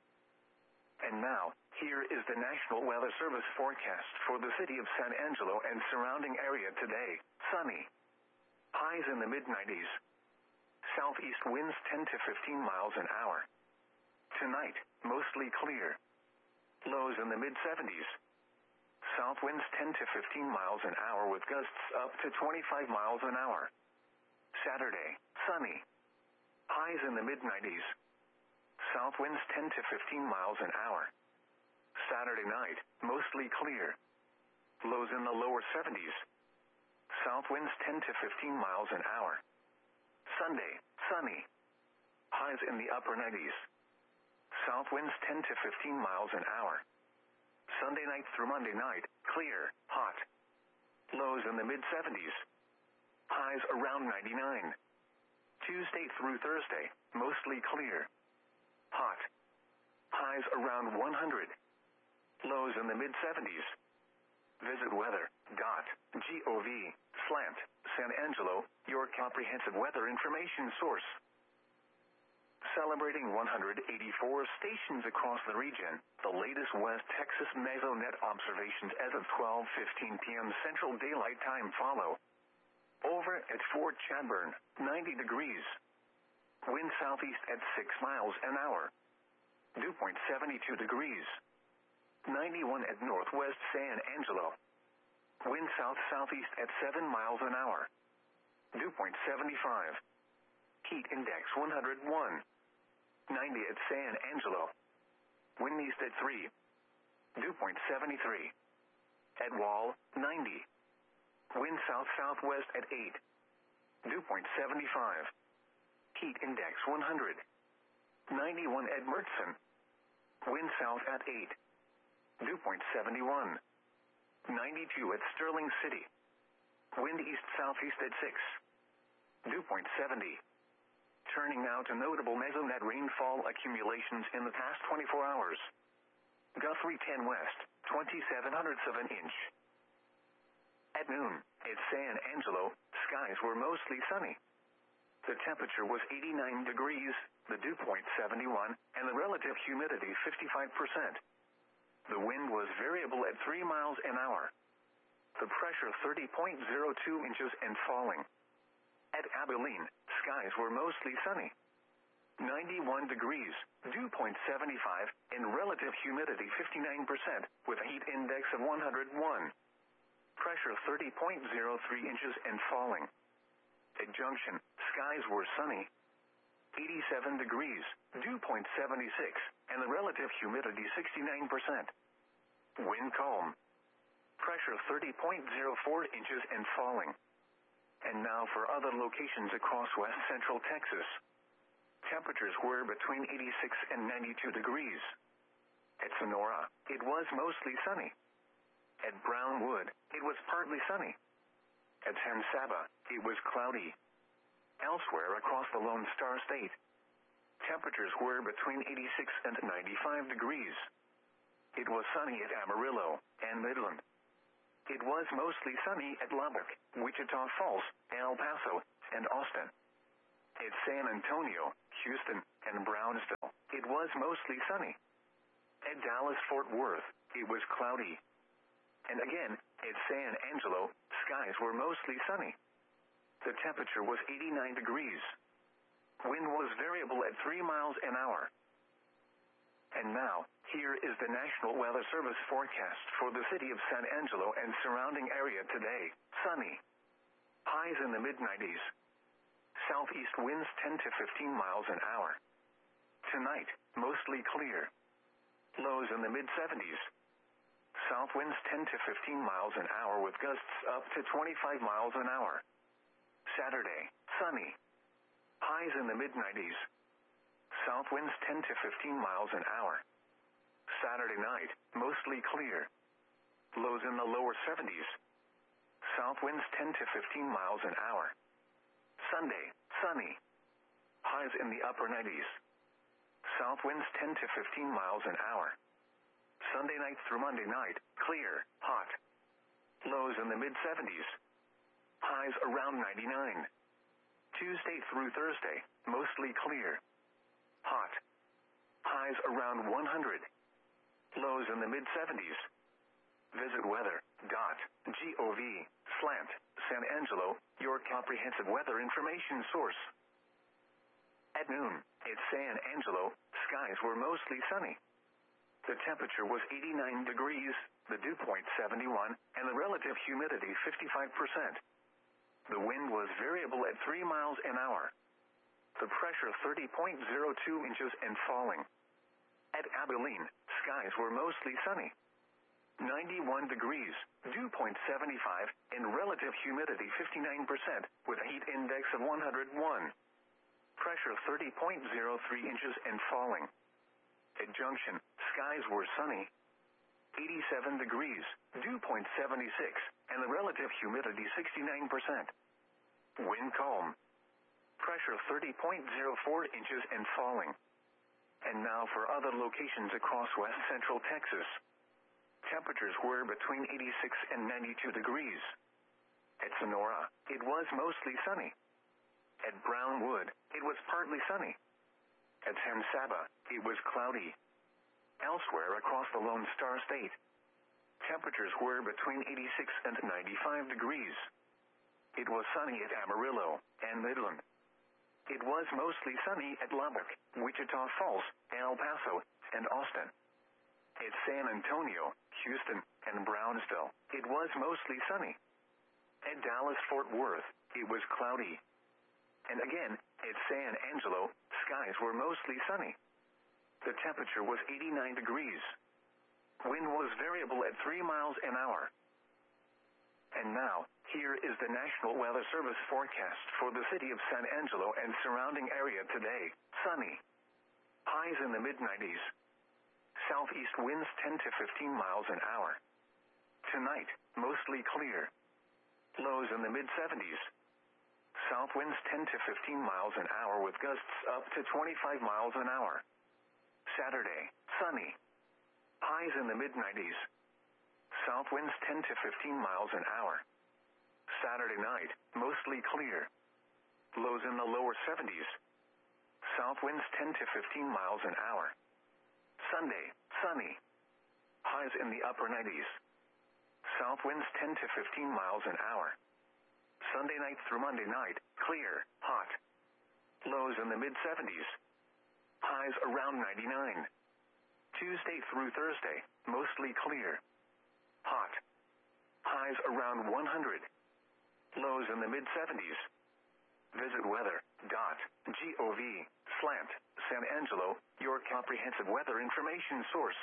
And now, here is the National Weather Service forecast for the city of San Angelo and surrounding area today. Sunny. Highs in the mid nineties. Southeast winds ten to fifteen miles an hour. Tonight, mostly clear. Lows in the mid seventies. South winds ten to fifteen miles an hour with gusts up to twenty-five miles an hour. Saturday, sunny. Highs in the mid nineties. South winds ten to fifteen miles an hour. Saturday night, mostly clear. Lows in the lower seventies. South winds ten to fifteen miles an hour. Sunday, sunny. Highs in the upper nineties. South winds ten to fifteen miles an hour. Sunday night through Monday night, clear, hot. Lows in the mid seventies. Highs around ninety-nine. Tuesday through Thursday, mostly clear. Hot. Highs around one hundred. Lows in the mid seventies. Visit weather dot gov slash San Angelo, your comprehensive weather information source. Celebrating one hundred eighty-four stations across the region, the latest West Texas Mesonet observations as of twelve fifteen p.m. Central Daylight Time follow. Over at Fort Chadbourne, ninety degrees. Wind southeast at six miles an hour. Dew point seventy-two degrees. ninety-one at northwest San Angelo. Wind south-southeast at seven miles an hour. Dew point seventy-five. Heat index one hundred one. ninety at San Angelo. Wind east at three. Dew point seventy-three. At Wall, ninety. Wind south-southwest at eight. Dew point seventy-five. Heat index one hundred. ninety-one at Mertzen. Wind south at eight. Dew point seventy-one. ninety-two at Sterling City. Wind east-southeast at six. Dew point seventy. Turning now to notable Mesonet rainfall accumulations in the past twenty-four hours. Guthrie ten west, twenty-seven hundredths of an inch. At noon, at San Angelo, skies were mostly sunny. The temperature was eighty-nine degrees, the dew point seventy-one, and the relative humidity fifty-five percent. The wind was variable at three miles an hour. The pressure thirty point zero two inches and falling. At Abilene, skies were mostly sunny. ninety-one degrees, dew point seventy-five, and relative humidity fifty-nine percent, with a heat index of one hundred one. Pressure thirty point zero three inches and falling. At Junction, skies were sunny. eighty-seven degrees, dew point seventy-six, and the relative humidity sixty-nine percent. Wind calm. Pressure thirty point zero four inches and falling. And now for other locations across west central Texas. Temperatures were between eighty-six and ninety-two degrees. At Sonora, it was mostly sunny. At Brownwood, it was partly sunny. At San Saba, it was cloudy. Elsewhere across the Lone Star State, temperatures were between eighty-six and ninety-five degrees. It was sunny at Amarillo and Midland. it was mostly sunny at Lubbock, Wichita Falls, El Paso, and Austin. At San Antonio, Houston, and Brownsville, it was mostly sunny. At Dallas-Fort Worth, it was cloudy. And again, at San Angelo, skies were mostly sunny. The temperature was eighty-nine degrees. Wind was variable at three miles an hour. And now, here is the National Weather Service forecast for the city of San Angelo and surrounding area today. Sunny. Highs in the mid nineties. Southeast winds ten to fifteen miles an hour. Tonight, mostly clear. Lows in the mid seventies. South winds ten to fifteen miles an hour with gusts up to twenty-five miles an hour. Saturday, sunny. Highs in the mid nineties. South winds ten to fifteen miles an hour. Saturday night, mostly clear. Lows in the lower seventies. South winds ten to fifteen miles an hour. Sunday, sunny. Highs in the upper nineties. South winds ten to fifteen miles an hour. Sunday night through Monday night, clear, hot. Lows in the mid seventies. Highs around ninety-nine. Tuesday through Thursday, mostly clear. Hot. Highs around one hundred. Lows in the mid seventies. Visit weather dot gov slant San Angelo, your comprehensive weather information source. At noon, at San Angelo, skies were mostly sunny. The temperature was eighty-nine degrees, the dew point seventy-one, and the relative humidity fifty-five percent. The wind was variable at three miles an hour. The pressure thirty point zero two inches and falling. At Abilene, skies were mostly sunny. ninety-one degrees, dew point seventy-five, and relative humidity fifty-nine percent, with a heat index of one hundred one. Pressure thirty point zero three inches and falling. At Junction, skies were sunny. eighty-seven degrees, dew point seventy-six, and the relative humidity sixty-nine percent. Wind calm. Pressure thirty point zero four inches and falling. And now for other locations across west central Texas. Temperatures were between eighty-six and ninety-two degrees. At Sonora, it was mostly sunny. At Brownwood, it was partly sunny. At San Saba, it was cloudy. Elsewhere across the Lone Star State, temperatures were between eighty-six and ninety-five degrees. It was sunny at Amarillo and Midland. It was mostly sunny at Lubbock, Wichita Falls, El Paso, and Austin. At San Antonio, Houston, and Brownsville, it was mostly sunny. At Dallas-Fort Worth, it was cloudy. And again, at San Angelo, skies were mostly sunny. The temperature was eighty-nine degrees. Wind was variable at three miles an hour. And now, here is the National Weather Service forecast for the city of San Angelo and surrounding area today. Sunny. Highs in the mid nineties. Southeast winds ten to fifteen miles an hour. Tonight, mostly clear. Lows in the mid seventies. South winds ten to fifteen miles an hour with gusts up to twenty-five miles an hour. Saturday, sunny. Highs in the mid nineties. South winds ten to fifteen miles an hour. Saturday night, mostly clear. Lows in the lower seventies. South winds ten to fifteen miles an hour. Sunday, sunny. Highs in the upper nineties. South winds ten to fifteen miles an hour. Sunday night through Monday night, clear, hot. Lows in the mid seventies. Highs around ninety-nine. Tuesday through Thursday, mostly clear. Hot. Highs around one hundred. Lows in the mid seventies. Visit weather dot gov slant San Angelo, your comprehensive weather information source.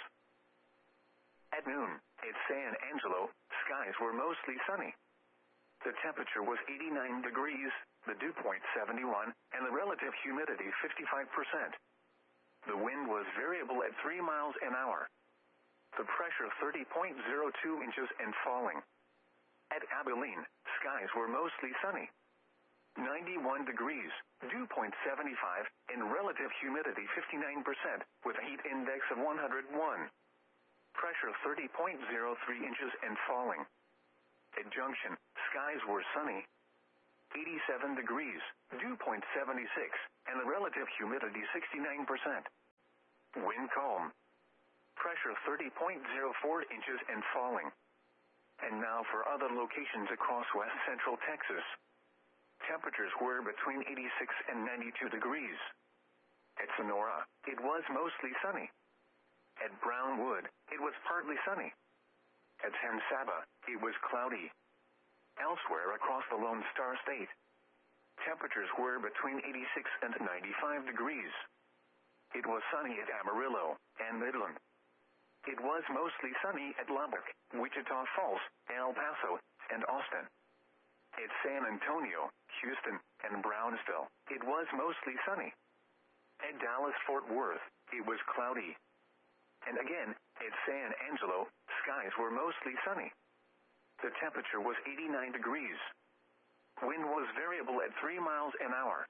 At noon, at San Angelo, skies were mostly sunny. The temperature was eighty-nine degrees, the dew point seventy-one, and the relative humidity fifty-five percent. The wind was variable at three miles an hour. The pressure thirty point zero two inches and falling. At Abilene, skies were mostly sunny. ninety-one degrees, dew point seventy-five, and relative humidity fifty-nine percent, with a heat index of one hundred one. Pressure thirty point zero three inches and falling. At Junction, skies were sunny. eighty-seven degrees, dew point seventy-six, and the relative humidity sixty-nine percent. Wind calm. Pressure thirty point zero four inches and falling. And now for other locations across west central Texas. Temperatures were between eighty-six and ninety-two degrees. At Sonora, it was mostly sunny. At Brownwood, it was partly sunny. At San Saba, it was cloudy. Elsewhere across the Lone Star State, temperatures were between eighty-six and ninety-five degrees. It was sunny at Amarillo and Midland. It was mostly sunny at Lubbock, Wichita Falls, El Paso, and Austin. At San Antonio, Houston, and Brownsville, it was mostly sunny. At Dallas-Fort Worth, it was cloudy. And again, at San Angelo, skies were mostly sunny. The temperature was eighty-nine degrees. Wind was variable at three miles an hour.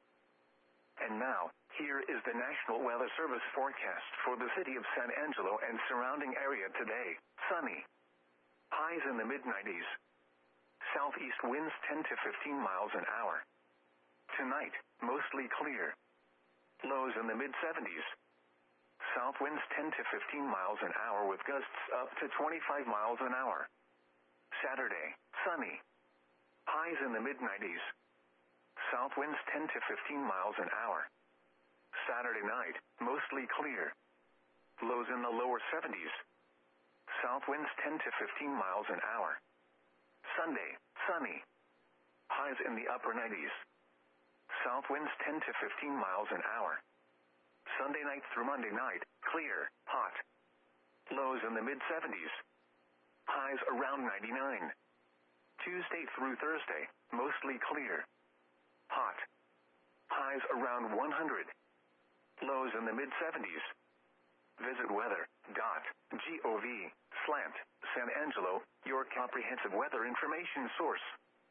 And now, here is the National Weather Service forecast for the city of San Angelo and surrounding area today. Sunny. Highs in the mid nineties. Southeast winds ten to fifteen miles an hour. Tonight, mostly clear. Lows in the mid seventies. South winds ten to fifteen miles an hour with gusts up to twenty-five miles an hour. Saturday, sunny. Highs in the mid nineties. South winds ten to fifteen miles an hour. Saturday night, mostly clear. Lows in the lower seventies. South winds ten to fifteen miles an hour. Sunday, sunny. Highs in the upper nineties. South winds ten to fifteen miles an hour. Sunday night through Monday night, clear, hot. Lows in the mid seventies. Highs around ninety-nine. Tuesday through Thursday, mostly clear. Hot. Highs around one hundred. Lows in the mid seventies. Visit weather dot gov slant San Angelo, your comprehensive weather information source.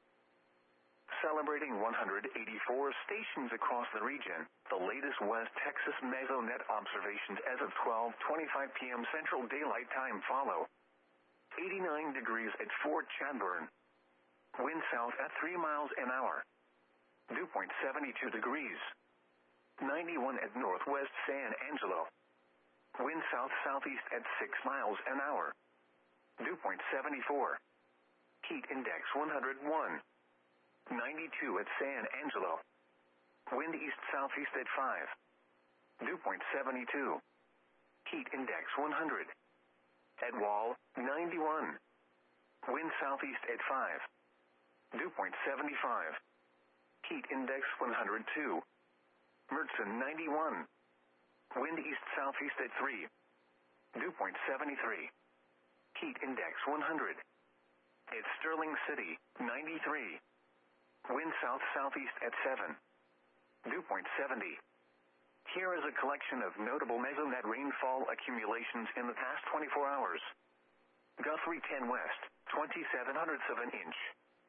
Celebrating one hundred eighty-four stations across the region, the latest West Texas Mesonet observations as of twelve twenty-five p m Central Daylight Time follow. eighty-nine degrees at Fort Chadbourne. Wind south at three miles an hour. Dew point seventy-two degrees. ninety-one at Northwest San Angelo. Wind south-southeast at six miles an hour. Dew point seventy-four. Heat index one hundred one. ninety-two at San Angelo. Wind east-southeast at five. Dew point seventy-two. Heat index one hundred. At Wall, ninety-one. Wind southeast at five. Dew point seventy-five. Heat index one hundred two. Mertzen, ninety-one. Wind east-southeast at three. Dew point seventy-three. Heat index one hundred. At Sterling City, ninety-three. Wind south-southeast at seven. Dew point seventy. Here is a collection of notable Mesonet rainfall accumulations in the past twenty-four hours. Guthrie ten west, twenty-seven hundredths of an inch.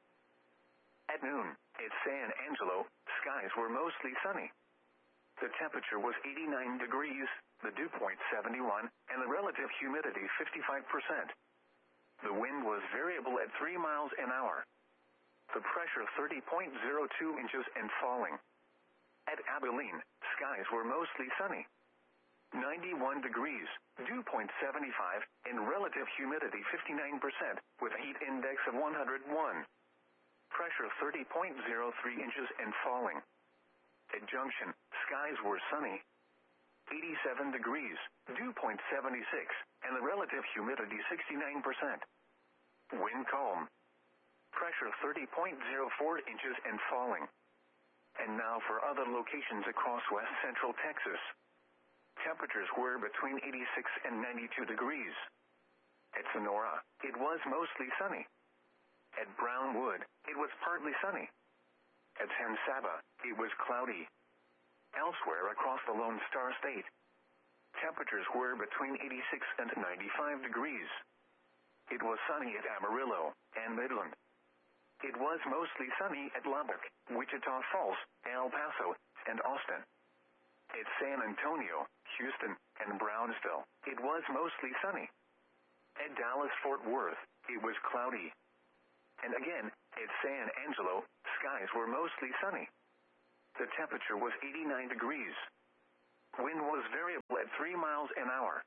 At noon, at San Angelo, skies were mostly sunny. The temperature was eighty-nine degrees, the dew point seventy-one, and the relative humidity fifty-five percent. The wind was variable at three miles an hour. The pressure thirty point zero two inches and falling. At Abilene, skies were mostly sunny. ninety-one degrees, dew point seventy-five, and relative humidity fifty-nine percent, with a heat index of one hundred one. Pressure thirty point zero three inches and falling. At Junction, skies were sunny. eighty-seven degrees, dew point seventy-six, and the relative humidity sixty-nine percent. Wind calm. Pressure thirty point zero four inches and falling. And now for other locations across west central Texas. Temperatures were between eighty-six and ninety-two degrees. At Sonora, it was mostly sunny. At Brownwood, it was partly sunny. At San Saba, it was cloudy. Elsewhere across the Lone Star State, temperatures were between eighty-six and ninety-five degrees. It was sunny at Amarillo and Midland. It was mostly sunny at Lubbock, Wichita Falls, El Paso, and Austin. At San Antonio, Houston, and Brownsville, it was mostly sunny. At Dallas-Fort Worth, it was cloudy. And again, at San Angelo, skies were mostly sunny. The temperature was eighty-nine degrees. Wind was variable at three miles an hour.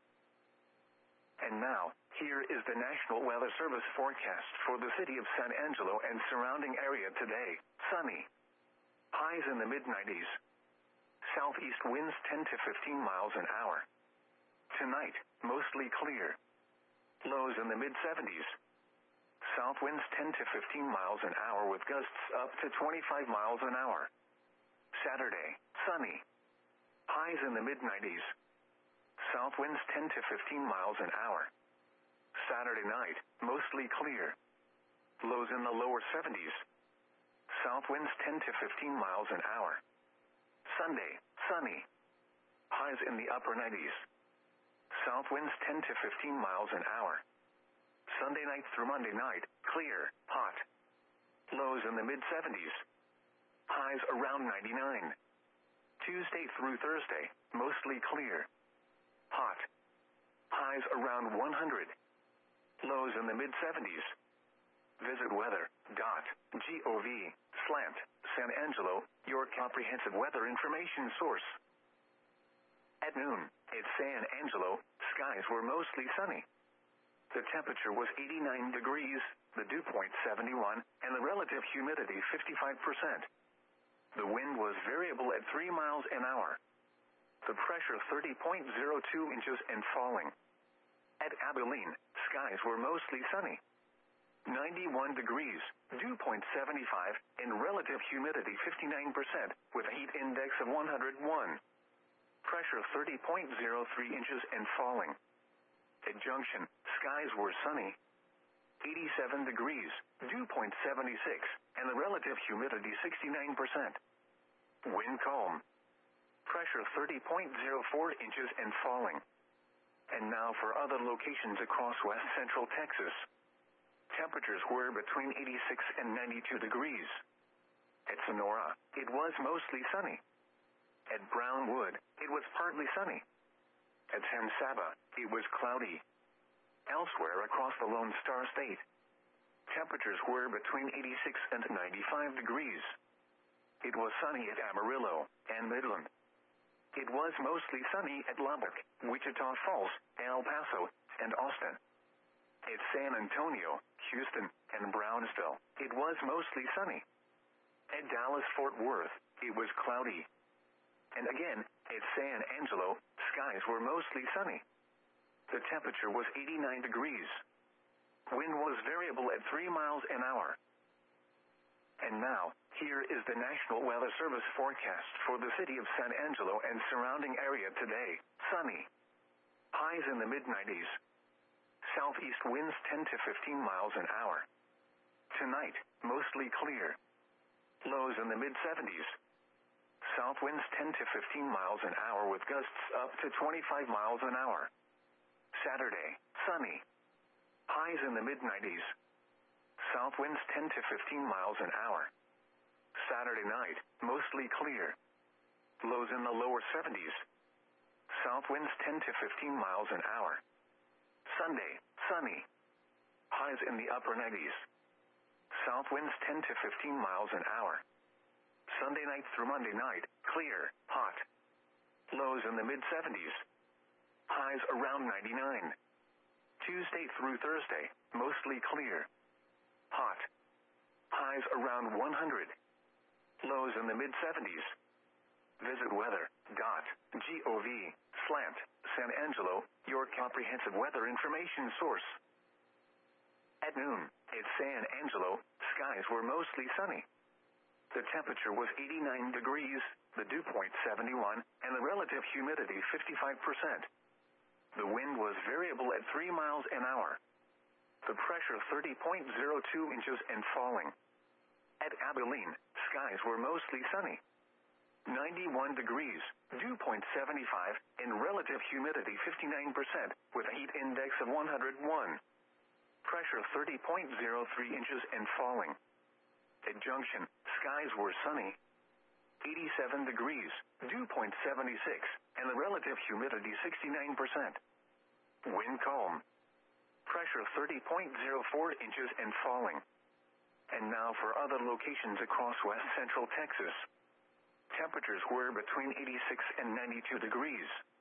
And now, here is the National Weather Service forecast for the city of San Angelo and surrounding area today. Sunny. Highs in the mid nineties. Southeast winds ten to fifteen miles an hour. Tonight, mostly clear. Lows in the mid seventies. South winds ten to fifteen miles an hour with gusts up to twenty-five miles an hour. Saturday, sunny. Highs in the mid nineties. South winds ten to fifteen miles an hour. Saturday night, mostly clear. Lows in the lower seventies. South winds ten to fifteen miles an hour. Sunday, sunny. Highs in the upper nineties. South winds ten to fifteen miles an hour. Sunday night through Monday night, clear, hot. Lows in the mid seventies. Highs around ninety-nine. Tuesday through Thursday, mostly clear. Hot. Highs around one hundred. Lows in the mid seventies. Visit weather dot gov slant San Angelo, your comprehensive weather information source. At noon, at San Angelo, skies were mostly sunny. The temperature was eighty-nine degrees, the dew point seventy-one, and the relative humidity fifty-five percent. The wind was variable at three miles an hour. The pressure thirty point zero two inches and falling. At Abilene, skies were mostly sunny. ninety-one degrees, dew point seventy-five, and relative humidity fifty-nine percent, with a heat index of one hundred one. Pressure thirty point zero three inches and falling. At Junction, skies were sunny. eighty-seven degrees, dew point seventy-six, and the relative humidity sixty-nine percent. Wind calm. Pressure thirty point zero four inches and falling. And now for other locations across west central Texas. Temperatures were between eighty-six and ninety-two degrees. At Sonora, it was mostly sunny. At Brownwood, it was partly sunny. At San Saba, it was cloudy. Elsewhere across the Lone Star State, temperatures were between eighty-six and ninety-five degrees. It was sunny at Amarillo and Midland. It was mostly sunny at Lubbock, Wichita Falls, El Paso, and Austin. At San Antonio, Houston, and Brownsville, it was mostly sunny. At Dallas-Fort Worth, it was cloudy. And again, at San Angelo, skies were mostly sunny. The temperature was eighty-nine degrees. Wind was variable at three miles an hour. And now, here is the National Weather Service forecast for the city of San Angelo and surrounding area today. Sunny. Highs in the mid nineties. Southeast winds ten to fifteen miles an hour. Tonight, mostly clear. Lows in the mid seventies. South winds ten to fifteen miles an hour with gusts up to twenty-five miles an hour. Saturday, sunny. Highs in the mid nineties. South winds ten to fifteen miles an hour. Saturday night, mostly clear. Lows in the lower seventies. South winds ten to fifteen miles an hour. Sunday, sunny. Highs in the upper nineties. South winds ten to fifteen miles an hour. Sunday night through Monday night, clear, hot. Lows in the mid seventies. Highs around ninety-nine. Tuesday through Thursday, mostly clear. Hot. Highs around one hundred. Lows in the mid seventies. Visit weather dot gov slant San Angelo, your comprehensive weather information source. At noon, at San Angelo, skies were mostly sunny. The temperature was eighty-nine degrees, the dew point seventy-one, and the relative humidity fifty-five percent. The wind was variable at three miles an hour. The pressure thirty point zero two inches and falling. At Abilene, skies were mostly sunny. ninety-one degrees, dew point seventy-five, and relative humidity fifty-nine percent, with a heat index of one hundred one. Pressure thirty point zero three inches and falling. At Junction, skies were sunny. eighty-seven degrees, dew point seventy-six, and the relative humidity sixty-nine percent. Wind calm. Pressure thirty point zero four inches and falling. And now for other locations across west central Texas. Temperatures were between eighty-six and ninety-two degrees.